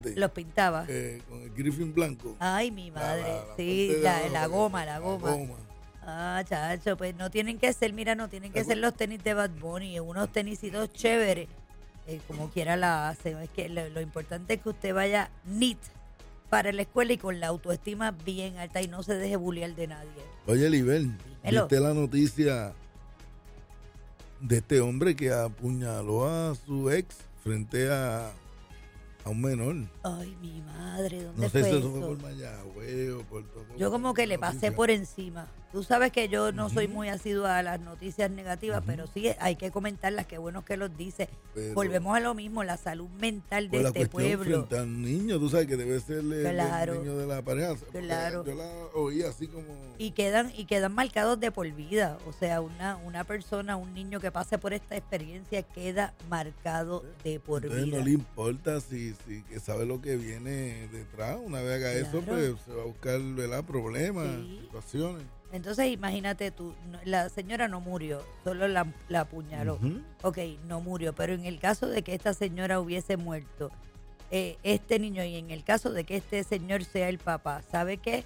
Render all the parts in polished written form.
fuente. Los pintaba. Con el griffin blanco. Ay, mi madre. la Sí, parte de la abajo, goma, la goma. Ah, chacho, pues no tienen que ser, mira, no tienen que ser los tenis de Bad Bunny, unos tenisitos chéveres, como quiera la hacen. Es que lo importante es que usted vaya neat para la escuela y con la autoestima bien alta y no se deje bullear de nadie. Oye, Libel, Dímelo. ¿viste la noticia de este hombre que apuñaló a su ex frente a un menor? Ay, mi madre, ¿dónde No sé fue si eso? eso fue por Mayagüez o por todo. Yo como que le pasé por encima. Tú sabes que yo no soy Ujú. muy asidua a las noticias negativas, pero sí hay que comentarlas, qué bueno que los dice. Pero- Volvemos a lo mismo, la salud mental de Por la este cuestión pueblo. frente al niño, tú sabes que debe ser Claro. el niño de la pareja. Porque Claro. Yo la oí así como... Y quedan marcados de por vida. O sea, una persona, un niño que pase por esta experiencia queda marcado de por Entonces vida. no le importa si que sabe lo que viene detrás. Una vez haga eso, Claro. pues se va a buscar, ¿verdad?, problemas, Sí. situaciones. Entonces imagínate tú, la señora no murió, solo la apuñaló. Ujú. Ok, no murió, pero en el caso de que esta señora hubiese muerto, este niño, y en el caso de que este señor sea el papá, ¿sabe qué?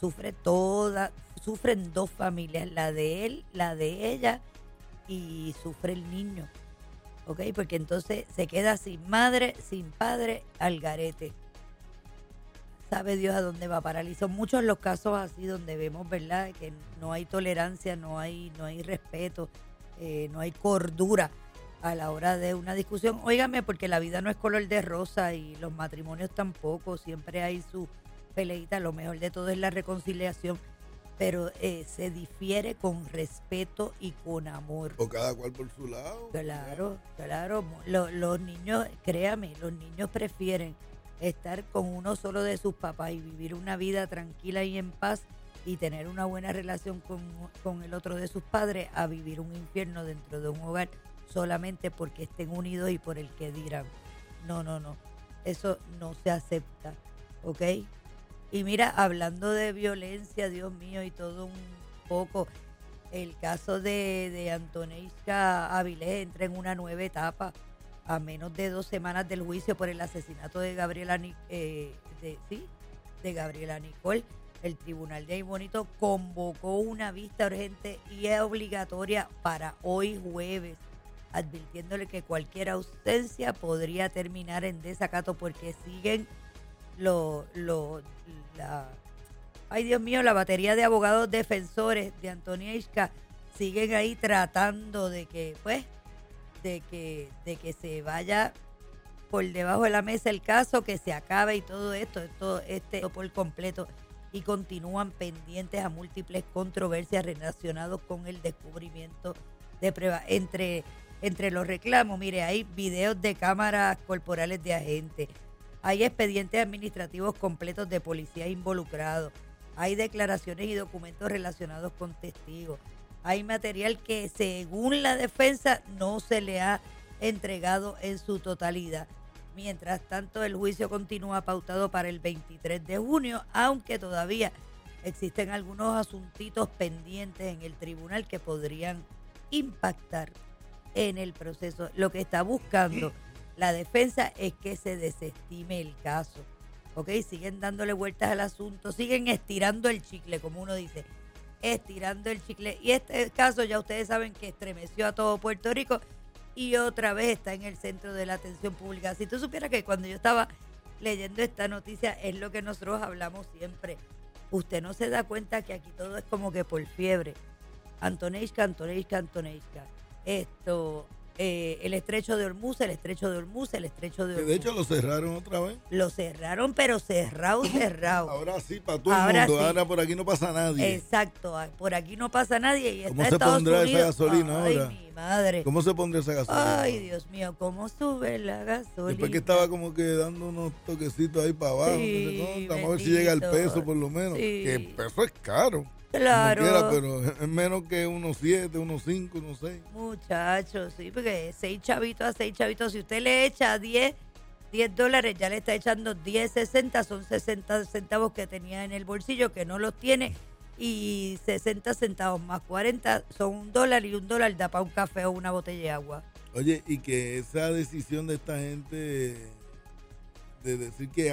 Sufren dos familias, la de él, la de ella, y sufre el niño. Ok, porque entonces se queda sin madre, sin padre, al garete. Sabe Dios a dónde va a parar. Y son muchos los casos así donde vemos, ¿verdad?, que no hay tolerancia, no hay respeto, no hay cordura a la hora de una discusión. Óigame, porque la vida no es color de rosa y los matrimonios tampoco. Siempre hay su peleita. Lo mejor de todo es la reconciliación, pero se difiere con respeto y con amor. O cada cual por su lado. Claro, claro. Los niños, créame, los niños prefieren estar con uno solo de sus papás y vivir una vida tranquila y en paz y tener una buena relación con el otro de sus padres a vivir un infierno dentro de un hogar solamente porque estén unidos y por el que dirán. No. Eso no se acepta, ¿ok? Y mira, hablando de violencia, Dios mío, y todo un poco, el caso de Antoneisca Avilés entra en una nueva etapa a menos de 2 semanas del juicio por el asesinato de Gabriela Nicole. El tribunal de Ay Bonito convocó una vista urgente y obligatoria para hoy jueves, advirtiéndole que cualquier ausencia podría terminar en desacato porque siguen ay Dios mío, la batería de abogados defensores de Antoneisca siguen ahí tratando de que se vaya por debajo de la mesa el caso, que se acabe y todo esto por completo, y continúan pendientes a múltiples controversias relacionadas con el descubrimiento de pruebas. Entre los reclamos, mire, hay videos de cámaras corporales de agentes, hay expedientes administrativos completos de policía involucrados, hay declaraciones y documentos relacionados con testigos, hay material que según la defensa no se le ha entregado en su totalidad. Mientras tanto, el juicio continúa pautado para el 23 de junio, aunque todavía existen algunos asuntitos pendientes en el tribunal que podrían impactar en el proceso. Lo que está buscando la defensa es que se desestime el caso. ¿Ok? Siguen dándole vueltas al asunto, siguen estirando el chicle, como uno dice, estirando el chicle. Y este caso ya ustedes saben que estremeció a todo Puerto Rico y otra vez está en el centro de la atención pública. Si tú supieras que cuando yo estaba leyendo esta noticia es lo que nosotros hablamos siempre. Usted no se da cuenta que aquí todo es como que por fiebre. Antoneisca. Esto, el estrecho de Hormuz. Que de hecho lo cerraron otra vez. Lo cerraron, pero cerrado. Ahora sí, para todo Ahora el mundo. sí. Ahora por aquí no pasa nadie. Exacto, por aquí no pasa nadie y ¿Cómo está se Estados pondrá esa Unidos. gasolina Ay, ahora? mi madre. ¿Cómo se pondrá esa gasolina? Ay, Dios mío, cómo sube la gasolina. Después que estaba como que dando unos toquecitos ahí para abajo. Sí, no sé, vamos a ver si llega el bendito. peso por lo menos. Sí. Que el peso es caro. Claro. Como quiera, pero es menos que unos 7, unos 5, unos 6. Muchachos, sí, porque 6 chavitos a 6 chavitos, si usted le echa $10, ya le está echando 10.60, son 60 centavos que tenía en el bolsillo, que no los tiene, y 60 centavos más 40 son $1, y $1 da para un café o una botella de agua. Oye, y que esa decisión de esta gente de decir que